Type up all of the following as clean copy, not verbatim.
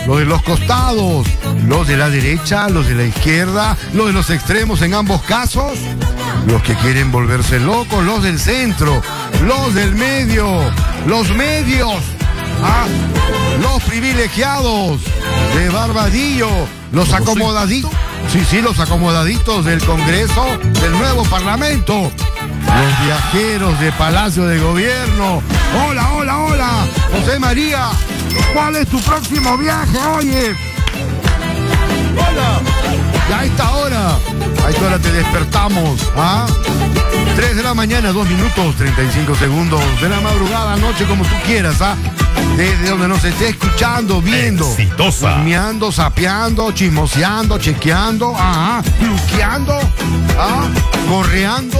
los de los costados, los de la derecha, los de la izquierda, los de los extremos en ambos casos, los que quieren volverse locos, los del centro, los del medio, los medios, los privilegiados de Barbadillo, los acomodaditos, los acomodaditos del Congreso, del nuevo Parlamento, los viajeros de Palacio de Gobierno. Hola, José María, ¿cuál es tu próximo viaje, oye? Hola, ya a esta hora te despertamos, 3 de la mañana, 2 minutos, 35 segundos de la madrugada, noche, como tú quieras, desde donde nos esté escuchando, viendo, husmeando, sapeando, chismoseando, chequeando, luqueando, correando.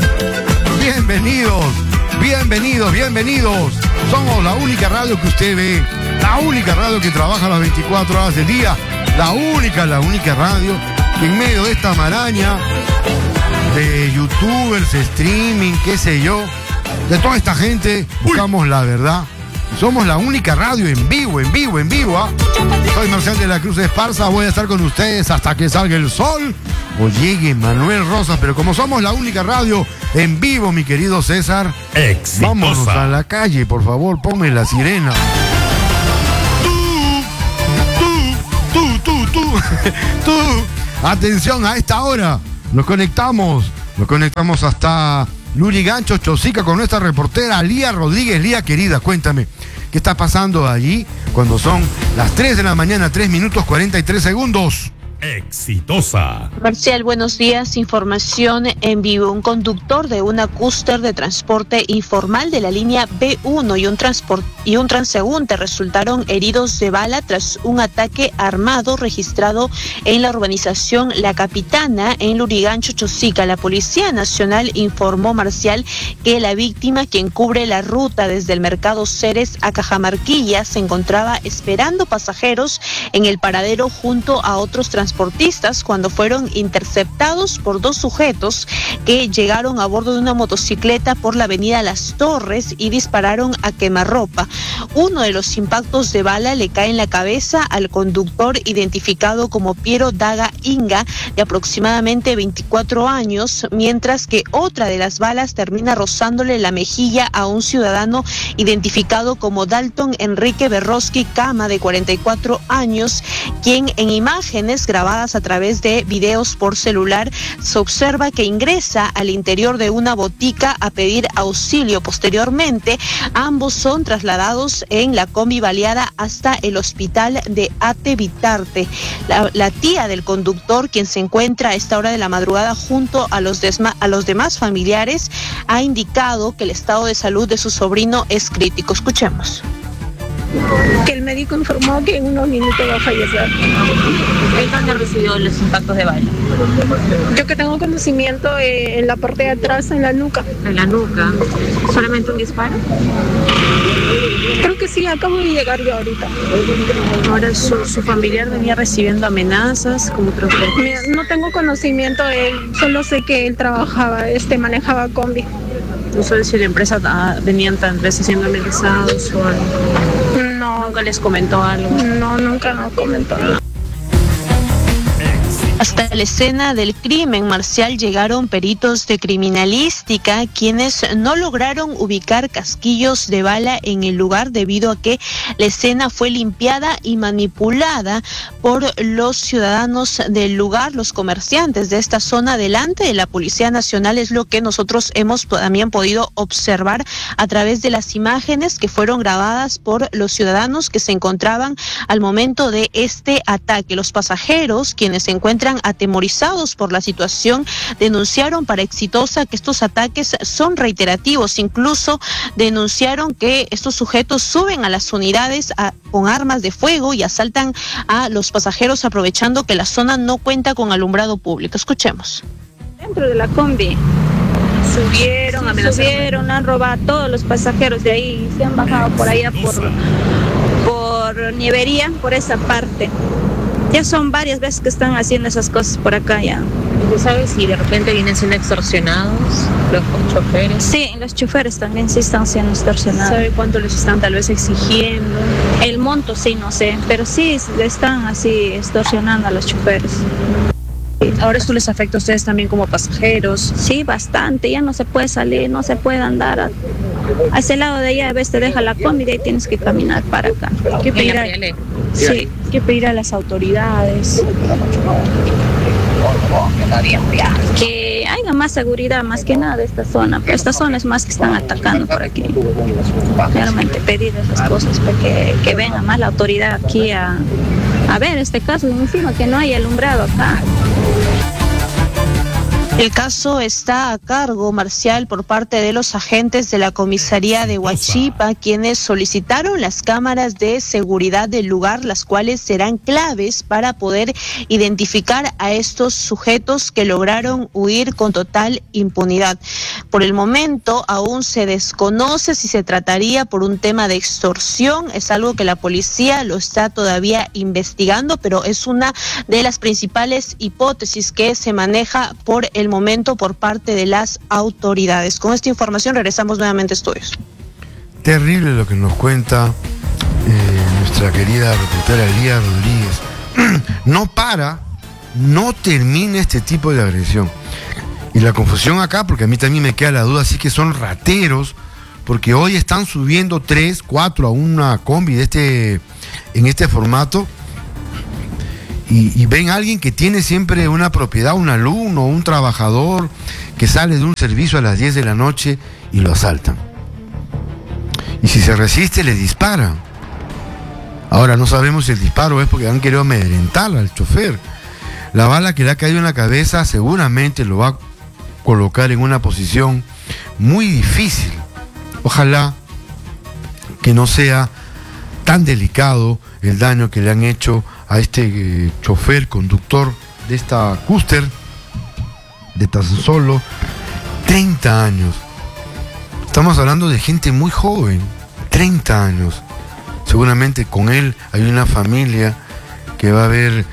Bienvenidos. Somos la única radio que usted ve, la única radio que trabaja las 24 horas del día, la única radio que en medio de esta maraña de youtubers, streaming, qué sé yo, de toda esta gente, buscamos la verdad. Somos la única radio en vivo. Soy Marcial de la Cruz Esparza, voy a estar con ustedes hasta que salga el sol o llegue Manuel Rosas, pero como somos la única radio en vivo, mi querido César, exitosa. Vámonos a la calle, por favor, ponme la sirena. Tú. Atención, a esta hora nos conectamos hasta Lurigancho, Chosica, con nuestra reportera Lía Rodríguez. Lía, querida, cuéntame, ¿qué está pasando allí cuando son las 3 de la mañana, 3 minutos 43 segundos? Exitosa. Marcial, buenos días. Información en vivo. Un conductor de una cúster de transporte informal de la línea B1 y un transeúnte resultaron heridos de bala tras un ataque armado registrado en la urbanización La Capitana, en Lurigancho, Chosica. La Policía Nacional informó, Marcial, que la víctima, quien cubre la ruta desde el Mercado Ceres a Cajamarquilla, se encontraba esperando pasajeros en el paradero junto a otros transportistas cuando fueron interceptados por 2 sujetos que llegaron a bordo de una motocicleta por la avenida Las Torres y dispararon a quemarropa. Uno de los impactos de bala le cae en la cabeza al conductor, identificado como Piero Daga Inga, de aproximadamente 24 años, mientras que otra de las balas termina rozándole la mejilla a un ciudadano identificado como Dalton Enrique Berrosky Cama, de 44 años, quien en imágenes grabadas a través de videos por celular se observa que ingresa al interior de una botica a pedir auxilio. Posteriormente, ambos son trasladados en la combi baleada hasta el hospital de Ate Vitarte. La tía del conductor, quien se encuentra a esta hora de la madrugada junto a los demás familiares, ha indicado que el estado de salud de su sobrino es crítico. Escuchemos. Que el médico informó que en unos minutos va a fallecer. ¿En dónde recibió los impactos de bala? Yo que tengo conocimiento en la parte de atrás, en la nuca. En la nuca. ¿Solamente un disparo? Creo que sí, acabo de llegar yo ahorita. Ahora su familiar venía recibiendo amenazas como transportista. Mira, no tengo conocimiento de él, solo sé que él trabajaba, manejaba combi. ¿No sabes si la empresa venían tal vez siendo amenazados o algo? No. ¿Nunca les comentó algo? No, nunca nos comentó nada. Hasta la escena del crimen, Marcial, llegaron peritos de criminalística, quienes no lograron ubicar casquillos de bala en el lugar debido a que la escena fue limpiada y manipulada por los ciudadanos del lugar, los comerciantes de esta zona. Delante de la Policía Nacional es lo que nosotros hemos también podido observar a través de las imágenes que fueron grabadas por los ciudadanos que se encontraban al momento de este ataque. Los pasajeros, quienes se encuentran atemorizados por la situación, denunciaron para Exitosa que estos ataques son reiterativos. Incluso denunciaron que estos sujetos suben a las unidades con armas de fuego y asaltan a los pasajeros, aprovechando que la zona no cuenta con alumbrado público. Escuchemos. Dentro de la combi subieron, han robado a todos los pasajeros de ahí, se han bajado por allá por Nievería, por esa parte. Ya son varias veces que están haciendo esas cosas por acá ya. ¿Usted sabe si de repente vienen siendo extorsionados los choferes? Sí, los choferes también sí están siendo extorsionados. ¿Sabe cuánto les están tal vez exigiendo? El monto sí, no sé, pero sí le están así extorsionando a los choferes. Ahora esto les afecta a ustedes también como pasajeros. Sí, bastante, ya no se puede salir, no se puede andar a ese lado de allá, a veces te deja la combi y ahí tienes que caminar para acá. ¿Qué pedir Sí. ¿Qué pedir a las autoridades? Que haya más seguridad, más que nada de esta zona, pero esta zona es más que están atacando por aquí. Realmente pedir esas cosas, porque que venga más la autoridad aquí a ver este caso, encima que no hay alumbrado acá. El caso está a cargo, Marcial, por parte de los agentes de la comisaría de Huachipa, quienes solicitaron las cámaras de seguridad del lugar, las cuales serán claves para poder identificar a estos sujetos que lograron huir con total impunidad. Por el momento aún se desconoce si se trataría por un tema de extorsión, es algo que la policía lo está todavía investigando, pero es una de las principales hipótesis que se maneja por el momento por parte de las autoridades. Con esta información regresamos nuevamente a estudios. Terrible lo que nos cuenta nuestra querida reportera Elía Rodríguez. No termina este tipo de agresión. Y la confusión acá, porque a mí también me queda la duda, sí que son rateros, porque hoy están subiendo 3, 4 a una combi en este formato. Y ven a alguien que tiene siempre una propiedad, un alumno, un trabajador que sale de un servicio a las 10 de la noche y lo asaltan. Y si se resiste, le disparan. Ahora no sabemos si el disparo es porque han querido amedrentar al chofer. La bala que le ha caído en la cabeza seguramente lo va a colocar en una posición muy difícil. Ojalá que no sea tan delicado el daño que le han hecho a este chofer, conductor de esta Custer de tan solo 30 años. Estamos hablando de gente muy joven, 30 años. Seguramente con él hay una familia que va a ver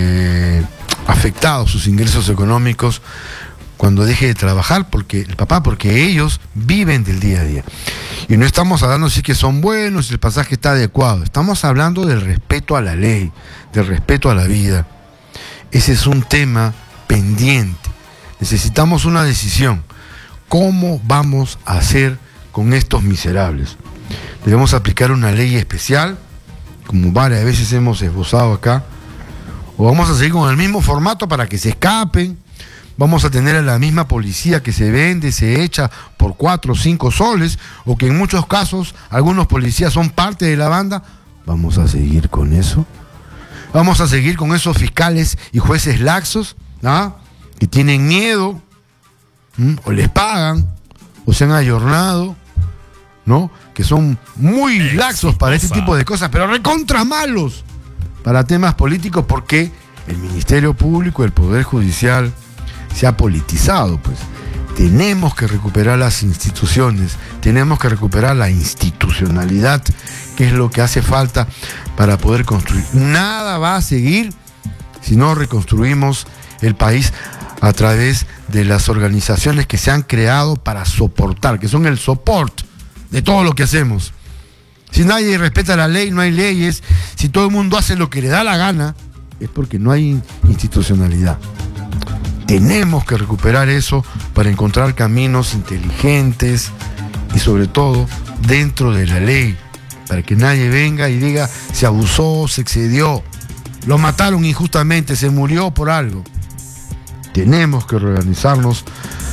afectados sus ingresos económicos cuando deje de trabajar, porque ellos viven del día a día. Y no estamos hablando si que son buenos, si el pasaje está adecuado. Estamos hablando del respeto a la ley, del respeto a la vida. Ese es un tema pendiente. Necesitamos una decisión. ¿Cómo vamos a hacer con estos miserables? Debemos aplicar una ley especial, como varias veces hemos esbozado acá, o vamos a seguir con el mismo formato para que se escapen. Vamos a tener a la misma policía que se vende, se echa por 4 o 5 soles, o que en muchos casos algunos policías son parte de la banda. ¿Vamos a seguir con eso? ¿Vamos a seguir con esos fiscales y jueces laxos, que tienen miedo, o les pagan, o se han ayornado, ¿no? Que son muy laxos para este tipo de cosas, pero recontra malos para temas políticos, porque el Ministerio Público, el Poder Judicial, se ha politizado, pues. Tenemos que recuperar las instituciones, tenemos que recuperar la institucionalidad, que es lo que hace falta para poder construir. Nada va a seguir si no reconstruimos el país a través de las organizaciones que se han creado para soportar, que son el soporte de todo lo que hacemos. Si nadie respeta la ley, no hay leyes. Si todo el mundo hace lo que le da la gana, es porque no hay institucionalidad. Tenemos que recuperar eso para encontrar caminos inteligentes y sobre todo dentro de la ley, para que nadie venga y diga se abusó, se excedió, lo mataron injustamente, se murió por algo. Tenemos que reorganizarnos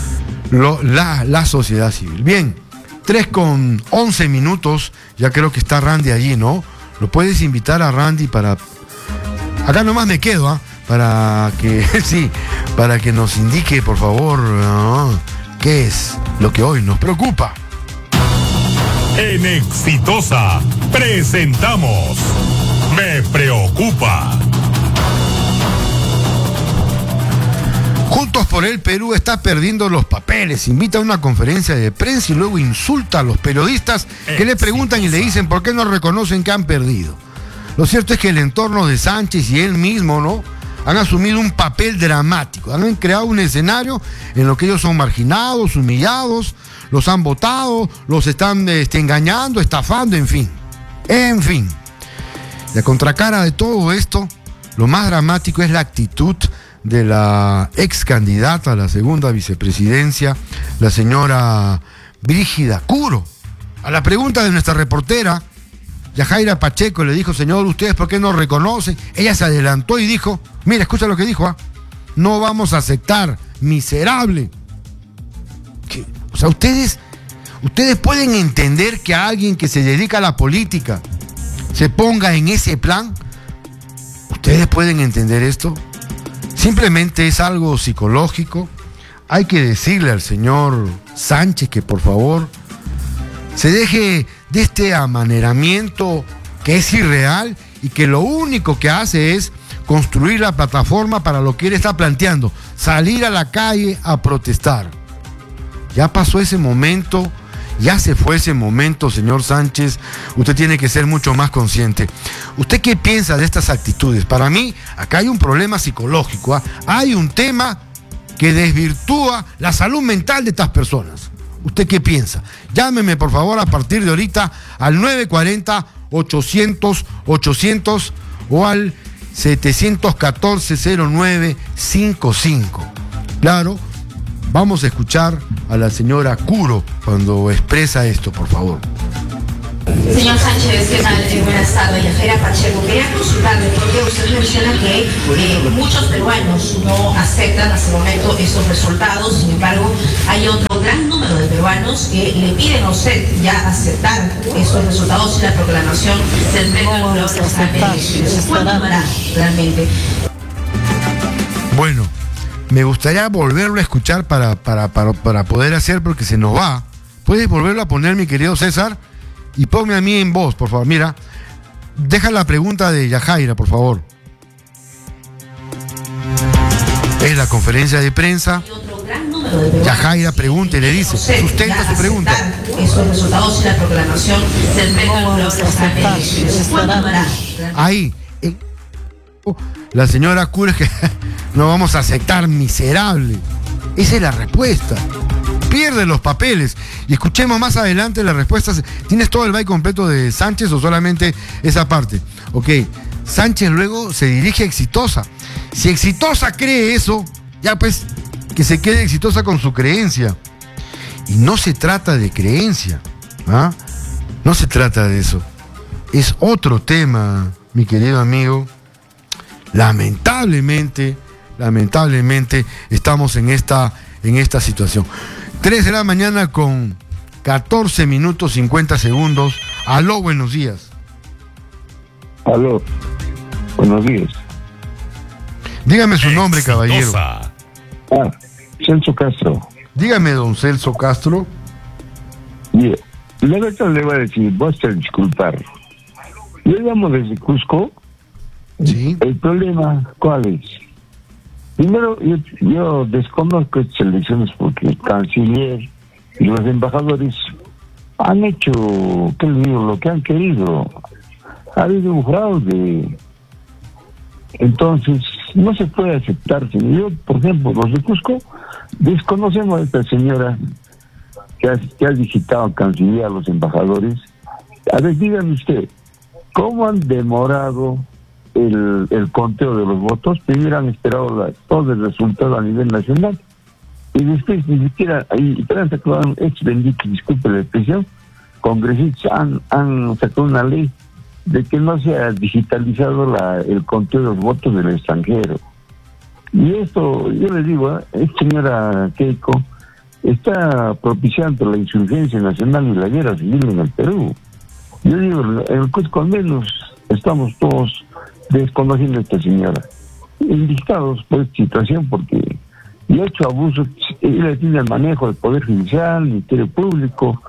la sociedad civil. Bien, 3:11, ya creo que está Randy allí, ¿no? Lo puedes invitar a Randy para... Acá nomás me quedo, para que nos indique, por favor, qué es lo que hoy nos preocupa. En Exitosa presentamos Me Preocupa. Juntos por el Perú está perdiendo los papeles, invita a una conferencia de prensa y luego insulta a los periodistas que le preguntan y le dicen por qué no reconocen que han perdido. Lo cierto es que el entorno de Sánchez y él mismo, ¿no?, han asumido un papel dramático, han creado un escenario en lo que ellos son marginados, humillados, los han votado, los están engañando, estafando, en fin. La contracara de todo esto, lo más dramático es la actitud de la ex candidata a la segunda vicepresidencia, la señora Brígida Curo. A la pregunta de nuestra reportera, Yajaira Pacheco, le dijo: señor, ¿ustedes por qué no reconocen? Ella se adelantó y dijo, mira, escucha lo que dijo, no vamos a aceptar, miserable. ¿Qué? O sea, ustedes pueden entender que alguien que se dedica a la política se ponga en ese plan. ¿Ustedes pueden entender esto? Simplemente es algo psicológico. Hay que decirle al señor Sánchez que por favor se deje de este amaneramiento que es irreal y que lo único que hace es construir la plataforma para lo que él está planteando, salir a la calle a protestar. Ya pasó ese momento, ya se fue ese momento, señor Sánchez. Usted tiene que ser mucho más consciente. ¿Usted qué piensa de estas actitudes? Para mí, acá hay un problema psicológico, hay un tema que desvirtúa la salud mental de estas personas. ¿Usted qué piensa? Llámeme, por favor, a partir de ahorita al 940-800-800 o al 714-0955. Claro, vamos a escuchar a la señora Curo cuando expresa esto, por favor. Señor Sánchez, ¿qué tal? Buenas tardes. Yajaira Pacheco, quería consultarle porque usted menciona que muchos peruanos no aceptan hasta el momento estos resultados. Sin embargo, hay otro gran número de peruanos que le piden a usted ya aceptar estos resultados y la proclamación del premio de las elecciones. ¿Cuándo hará realmente? Bueno, me gustaría volverlo a escuchar para poder hacer, porque se nos va. ¿Puedes volverlo a poner, mi querido César? Y ponme a mí en voz, por favor. Mira, deja la pregunta de Yajaira, por favor. Es la conferencia de prensa. Yajaira pregunta y le dice, sustenta su pregunta. Esos resultados y la proclamación del premio de las elecciones. ¿Cuándo hará? Ahí, la señora Cura, que no vamos a aceptar, miserable. Esa es la respuesta. Pierde los papeles. Y escuchemos más adelante las respuestas. ¿Tienes todo el byte completo de Sánchez o solamente esa parte? Ok, Sánchez luego se dirige a Exitosa. Si Exitosa cree eso, ya pues que se quede Exitosa con su creencia. Y no se trata de creencia, ¿ah? No se trata de eso. Es otro tema, mi querido amigo. Lamentablemente estamos en esta situación. 3 de la mañana con 14 minutos 50 segundos. Aló, buenos días. Aló, buenos días. Dígame su nombre, caballero. Celso Castro. Dígame, don Celso Castro. Yeah. La verdad le voy a decir, vos te disculpar. Yo llamo desde Cusco. Sí. El problema, ¿cuál es? Primero, yo desconozco estas elecciones porque el canciller y los embajadores han hecho, ¿qué les digo?, lo que han querido. Ha habido un fraude. Entonces, no se puede aceptar. Yo, por ejemplo, los de Cusco, desconocemos a esta señora que ha visitado al canciller, a los embajadores. A ver, díganme usted, ¿cómo han demorado el conteo de los votos? Primero han esperado todo el resultado a nivel nacional y después ni siquiera ahí han hecho bendito, disculpe la expresión, congresistas han sacado una ley de que no se ha digitalizado el conteo de los votos del extranjero. Y esto, yo les digo, esta señora Keiko está propiciando la insurgencia nacional y la guerra civil en el Perú. Yo digo, en el Cusco al menos estamos todos desconociendo a esta señora, indignados por esta situación, porque ha hecho abusos. Ella tiene el manejo del Poder Judicial, el Ministerio Público,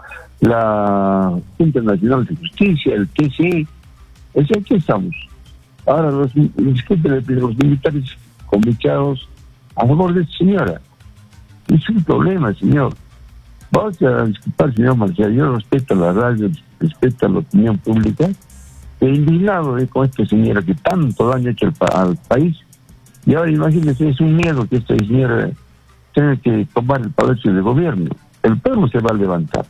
la Junta Nacional de Justicia, el TCE. Aquí estamos. Ahora los militares convichados a favor de esta señora. Es un problema, señor. Vamos a disculpar, señor Marcial, yo respeto a la radio, respeto a la opinión pública. Indignado con esta señora que tanto daño ha hecho al país, Y ahora imagínense, es un miedo que esta señora tenga que tomar el palacio de gobierno. El pueblo se va a levantar.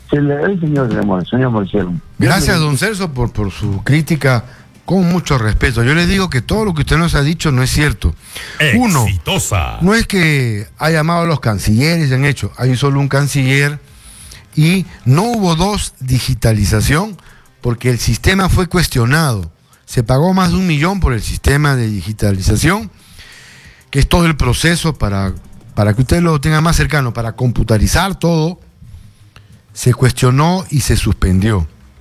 Señor Marcelo. Gracias, don Celso, por su crítica, con mucho respeto. Yo le digo que todo lo que usted nos ha dicho no es cierto. Exitosa. Uno, no es que ha llamado a los cancilleres y han hecho, hay solo un canciller y no hubo dos digitalización porque el sistema fue cuestionado. Se pagó más de 1 millón por el sistema de digitalización, que es todo el proceso para que usted lo tenga más cercano, para computarizar todo. Se cuestionó y se suspendió.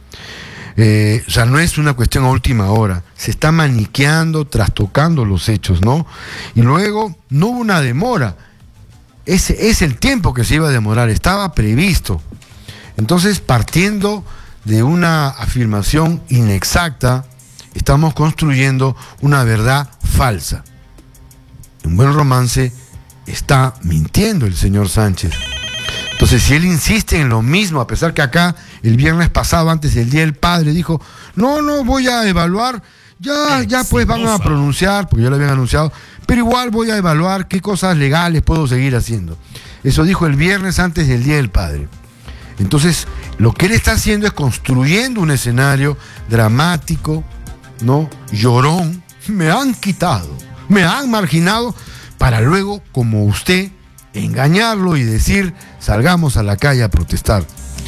O sea, no es una cuestión a última hora. Se está maniqueando, trastocando los hechos, ¿no? Y luego no hubo una demora. Ese es el tiempo que se iba a demorar, estaba previsto. Entonces, partiendo de una afirmación inexacta, estamos construyendo una verdad falsa. En buen romance está mintiendo el señor Sánchez. Entonces, si él insiste en lo mismo, a pesar que acá el viernes pasado, antes del Día del Padre, dijo, no, voy a evaluar, ya pues van a pronunciar, porque ya lo habían anunciado, pero igual voy a evaluar qué cosas legales puedo seguir haciendo. Eso dijo el viernes antes del Día del Padre. Entonces, lo que él está haciendo es construyendo un escenario dramático, ¿no? Llorón. Me han quitado, me han marginado, para luego, como usted, engañarlo y decir, salgamos a la calle a protestar.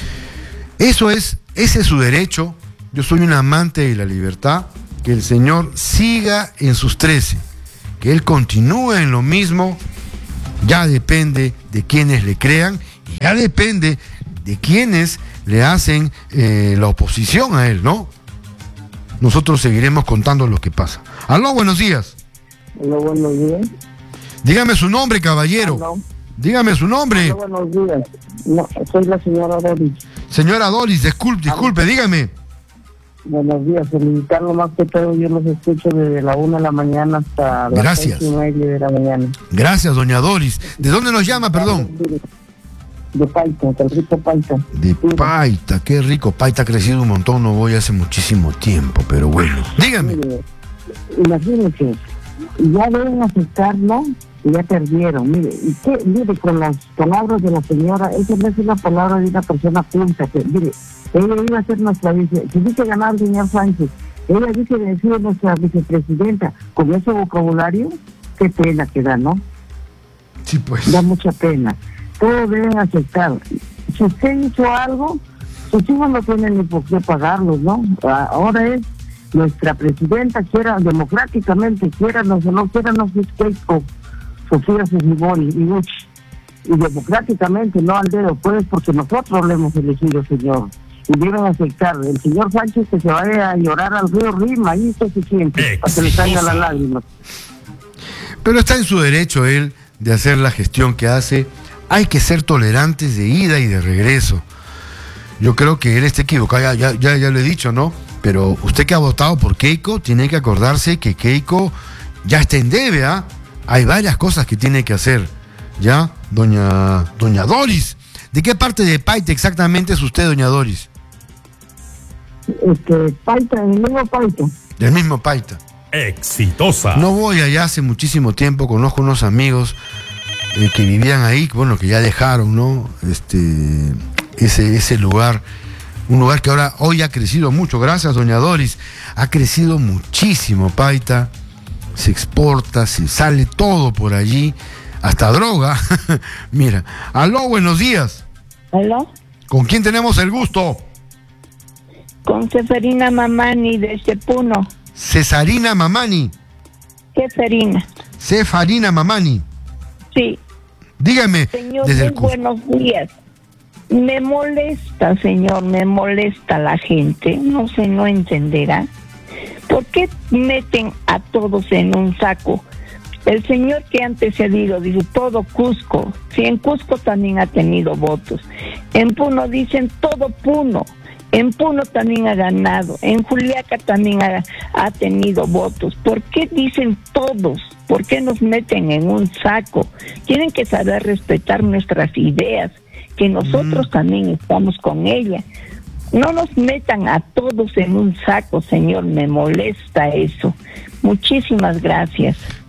Ese es su derecho. Yo soy un amante de la libertad. Que el señor siga en sus 13, que él continúe en lo mismo, ya depende de quienes le crean y ya depende de quienes le hacen la oposición a él, ¿no? Nosotros seguiremos contando lo que pasa. Aló, buenos días. Aló, buenos días. Dígame su nombre, caballero. Aló. Dígame su nombre. Aló, buenos días. No, soy la señora Doris. Señora Doris, disculpe, dígame. Buenos días, felicitarlo más que todo. Yo los escucho desde la 1 de la mañana hasta las 6:30 de la mañana. Gracias, doña Doris. ¿De dónde nos llama, perdón? De Paita, del rico Paita. De Paita, qué rico. Paita ha crecido un montón, no voy hace muchísimo tiempo, pero bueno. Dígame. Mire, imagínense, ya deben aceptarlo y ya perdieron. Mire, con las palabras de la señora, esa no es una palabra de una persona culta. Que, mire, ella iba a ser nuestra si dice ganar el señor Sánchez, ella dice decir nuestra vicepresidenta, con ese vocabulario, qué pena que da, ¿no? Sí, pues. Da mucha pena. Todos deben aceptar. Si usted hizo algo, sus hijos no tienen ni por qué pagarlos, ¿no? Ahora es nuestra presidenta, quiera democráticamente, quiéranos o no quiéranos, es Keiko Sofía Fujimori y democráticamente, no al dedo, pues, porque nosotros le hemos elegido, señor. Y deben aceptar. El señor Sánchez que se vaya a llorar al río Rima, ahí está suficiente, para que le caigan las lágrimas. Pero está en su derecho él de hacer la gestión que hace. Hay que ser tolerantes de ida y de regreso. Yo creo que él está equivocado, ya lo he dicho, ¿no? Pero usted que ha votado por Keiko, tiene que acordarse que Keiko ya está en debe, ¿ah? Hay varias cosas que tiene que hacer, ¿ya? Doña Doris, ¿de qué parte de Paita exactamente es usted, doña Doris? Paita, el mismo Paita. Del mismo Paita. Exitosa. No voy allá hace muchísimo tiempo, conozco unos amigos que vivían ahí, bueno, que ya dejaron, ¿no? Ese lugar, un lugar que hoy ha crecido mucho, gracias, doña Doris, ha crecido muchísimo Paita, se exporta, se sale todo por allí, hasta droga. Mira, aló, buenos días. ¿Aló? ¿Con quién tenemos el gusto? Con Ceferina Mamani desde Puno. Cesarina Mamani. Cefarina Mamani. Sí. Dígame. Señor, muy buenos días. Me molesta, señor, me molesta la gente. No sé, no entenderá. ¿Por qué meten a todos en un saco? El señor que ha antecedido dice todo Cusco. Sí, en Cusco también ha tenido votos. En Puno dicen todo Puno. En Puno también ha ganado. En Juliaca también ha tenido votos. ¿Por qué dicen todos? ¿Por qué nos meten en un saco? Tienen que saber respetar nuestras ideas, que nosotros también estamos con ella. No nos metan a todos en un saco, señor, me molesta eso. Muchísimas gracias.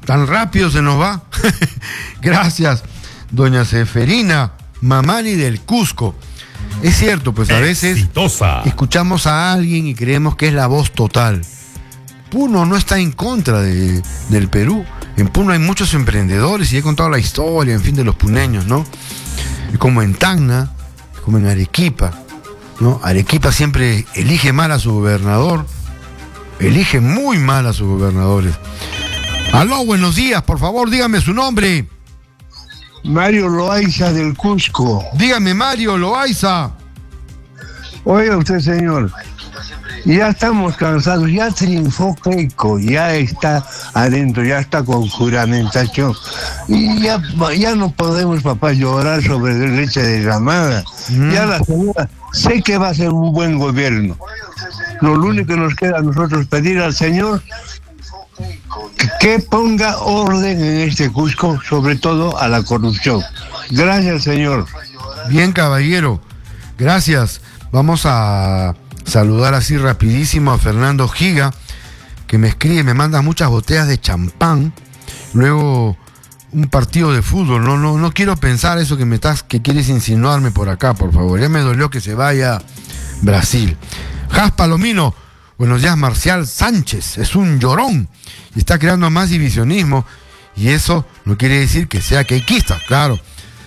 Tan rápido se nos va. Gracias, doña Seferina Mamani del Cusco. Es cierto, pues a veces escuchamos a alguien y creemos que es la voz total. Puno no está en contra del Perú. En Puno hay muchos emprendedores y he contado la historia, en fin, de los puneños, ¿no? Como en Tacna, como en Arequipa, ¿no? Arequipa siempre elige mal a su gobernador, elige muy mal a sus gobernadores. Aló, buenos días, por favor, dígame su nombre. Mario Loaiza del Cusco. Dígame, Mario Loaiza. Oiga usted, señor, ya estamos cansados, ya triunfó Keiko, ya está adentro, ya está con juramentación. Y ya no podemos, papá, llorar sobre leche derramada. Ya la señora, sé que va a ser un buen gobierno. Lo único que nos queda a nosotros pedir al Señor que ponga orden en este Cusco, sobre todo a la corrupción. Gracias, señor. Bien, caballero, gracias. Vamos a saludar así rapidísimo a Fernando Giga, que me escribe, me manda muchas botellas de champán, luego un partido de fútbol. No quiero pensar eso que quieres insinuarme por acá, por favor. Ya me dolió que se vaya Brasil. Jas Palomino, buenos días. Marcial Sánchez es un llorón y está creando más divisionismo, y eso no quiere decir que sea queiquista, claro.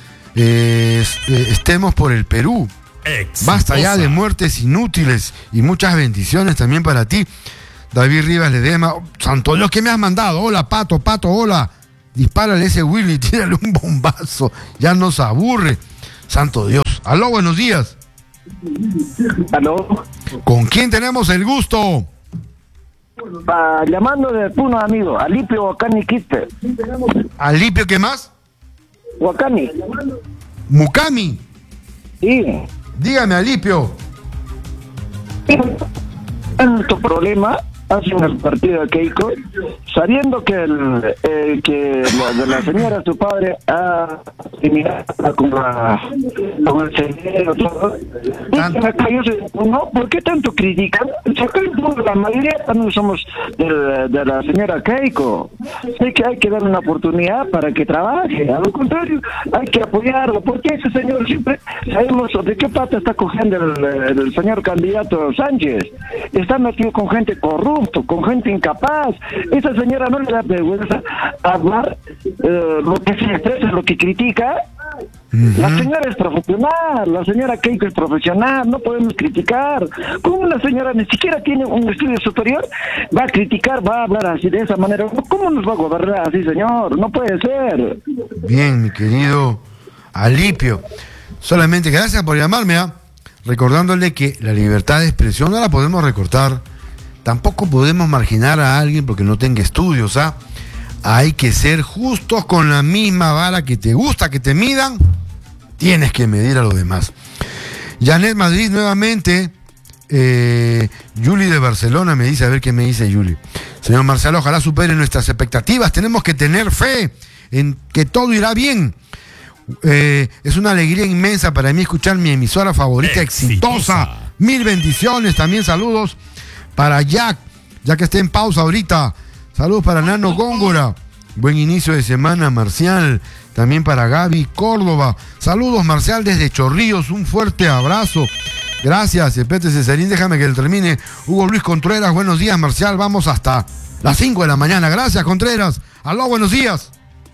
Estemos por el Perú. Exitosa. Basta ya de muertes inútiles, y muchas bendiciones también para ti. David Rivas Ledema, santo Dios, ¿qué me has mandado? Hola, Pato, hola. Dispárale ese Willy, tírale un bombazo, ya nos aburre. Santo Dios. Aló, buenos días. Aló. ¿Con quién tenemos el gusto? Llamando de Puno, amigo. Alipio Huacani Quispe. ¿Alipio qué más? Huacani. Mucami. Sí. Dígame, Alipio. Tanto problema hacen el partido de Keiko, sabiendo que la señora, su padre, ha eliminado con el señor, todo. ¿No? ¿Por qué tanto critican? La mayoría también somos de la señora Keiko. Sé que hay que darle una oportunidad para que trabaje. A lo contrario, hay que apoyarlo. Porque ese señor siempre sabemos de qué pata está cogiendo el señor candidato Sánchez. Está metido con gente corrupta, con gente incapaz. Esa señora no le da vergüenza hablar lo que se expresa, lo que critica. La señora es profesional, la señora Keiko es profesional, no podemos criticar. ¿Cómo una señora ni siquiera tiene un estudio superior va a criticar, va a hablar así, de esa manera? ¿Cómo nos va a gobernar así, señor? No puede ser. Bien, mi querido Alipio, solamente gracias por llamarme, recordándole que la libertad de expresión no la podemos recortar. Tampoco podemos marginar a alguien porque no tenga estudios, Hay que ser justos con la misma vara que te gusta que te midan, tienes que medir a los demás. Janet Madrid nuevamente, Yuli de Barcelona me dice, a ver qué me dice Yuli. Señor Marcial, ojalá supere nuestras expectativas, tenemos que tener fe en que todo irá bien. Es una alegría inmensa para mí escuchar mi emisora favorita exitosa. Mil bendiciones, también saludos para Jack, ya que está en pausa ahorita. Saludos para Nano Góngora. Buen inicio de semana, Marcial. También para Gaby Córdoba. Saludos, Marcial, desde Chorrillos. Un fuerte abrazo. Gracias, Pete Cesarín. Déjame que lo termine. Hugo Luis Contreras. Buenos días, Marcial. Vamos hasta las 5 de la mañana. Gracias, Contreras. Aló, buenos días.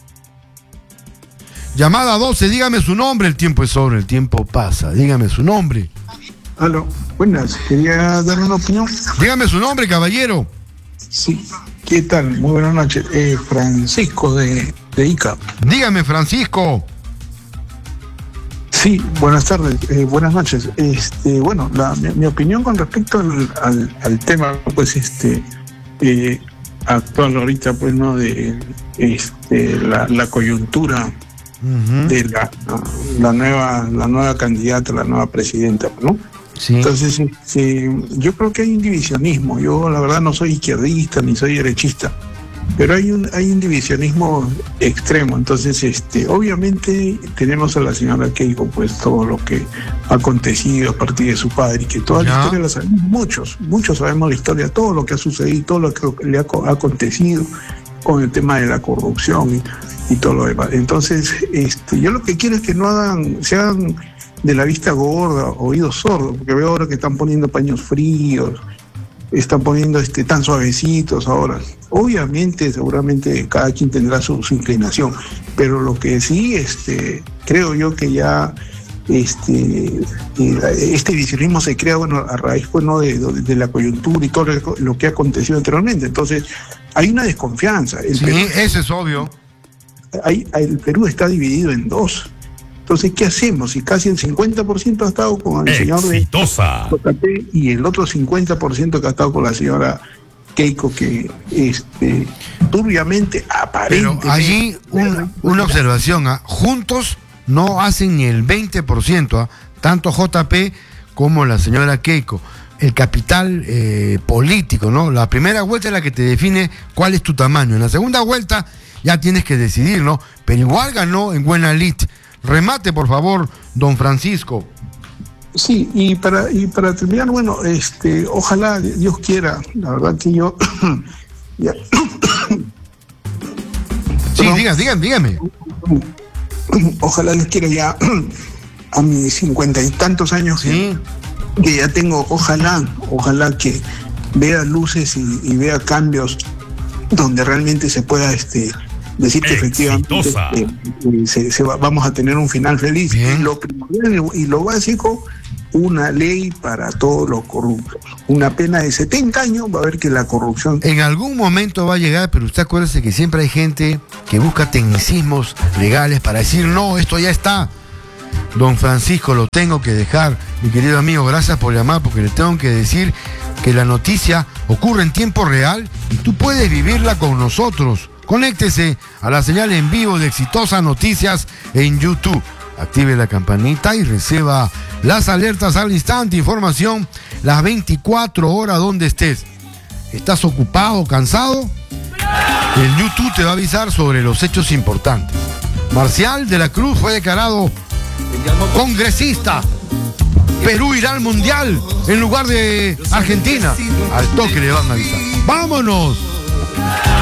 Llamada 12. Dígame su nombre. El tiempo es sobre. El tiempo pasa. Dígame su nombre. Aló, buenas. Quería dar una opinión. Dígame su nombre, caballero. Sí. ¿Qué tal? Muy buenas noches. Francisco de Ica. Dígame, Francisco. Sí, buenas tardes, buenas noches. Bueno, mi opinión con respecto al tema, pues, actual ahorita, pues, ¿no? De la coyuntura de la nueva candidata, la nueva presidenta, ¿no? Sí. Entonces, yo creo que hay un divisionismo. Yo, la verdad, no soy izquierdista ni soy derechista, pero hay un divisionismo extremo. Entonces, obviamente tenemos a la señora Keiko, pues, todo lo que ha acontecido a partir de su padre, y que toda la historia la sabemos, muchos sabemos la historia, todo lo que ha sucedido, todo lo que le ha acontecido con el tema de la corrupción y todo lo demás. Entonces, yo lo que quiero es que no se hagan de la vista gorda, oídos sordos, porque veo ahora que están poniendo paños fríos, están poniendo tan suavecitos ahora. Obviamente, seguramente cada quien tendrá su inclinación, pero lo que sí, creo yo que ya este visionismo se crea, bueno, a raíz, pues, ¿no?, de la coyuntura y todo lo que ha acontecido anteriormente. Entonces, hay una desconfianza. Eso es obvio. El Perú está dividido en dos. Entonces, ¿qué hacemos? Si casi el 50% ha estado con el señor de JP y el otro 50% que ha estado con la señora Keiko, que turbiamente, aparentemente... Pero allí una observación, juntos no hacen ni el 20%, tanto JP como la señora Keiko. El capital político, ¿no? La primera vuelta es la que te define cuál es tu tamaño. En la segunda vuelta ya tienes que decidir, ¿no? Pero igual ganó en buena lid. Remate, por favor, don Francisco. Sí, y para terminar, bueno, ojalá Dios quiera, la verdad que yo... ya. Sí, dígame. Ojalá Dios quiera, ya a mis 50 y tantos años que ya tengo, ojalá que vea luces y vea cambios donde realmente se pueda decir que efectivamente vamos a tener un final feliz. Y lo primero y lo básico, una ley para todos los corruptos. Una pena de 70 años, va a ver que la corrupción... En algún momento va a llegar, pero usted acuérdese que siempre hay gente que busca tecnicismos legales para decir, no, esto ya está. Don Francisco, lo tengo que dejar. Mi querido amigo, gracias por llamar, porque le tengo que decir que la noticia ocurre en tiempo real y tú puedes vivirla con nosotros. Conéctese a la señal en vivo de Exitosa Noticias en YouTube. Active la campanita y reciba las alertas al instante. Información las 24 horas donde estés. ¿Estás ocupado, cansado? El YouTube te va a avisar sobre los hechos importantes. Marcial de la Cruz fue declarado congresista. Perú irá al Mundial en lugar de Argentina. Al toque le van a avisar. ¡Vámonos!